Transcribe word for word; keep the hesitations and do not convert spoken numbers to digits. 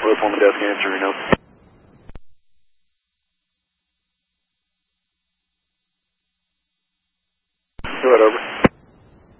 We're up on the desk answering now. Go ahead, over.